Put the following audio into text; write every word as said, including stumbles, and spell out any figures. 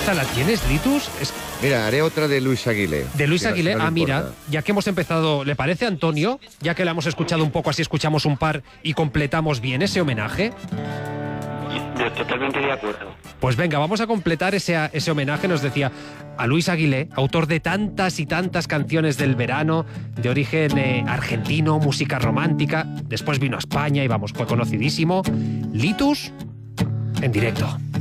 ¿Esta la tienes, Litus? Es... Mira, haré otra de Luis Aguilé. De Luis Mira, Aguilé, si no le ah, mira, importa. ya que hemos empezado, ¿le parece, Antonio? Ya que la hemos escuchado un poco, así escuchamos un par y completamos bien ese homenaje. Yo totalmente de acuerdo. Pues venga, vamos a completar ese, ese homenaje, nos decía, a Luis Aguilé, autor de tantas y tantas canciones del verano, de origen eh, argentino, música romántica. Después vino a España y vamos, fue conocidísimo. Litus, en directo.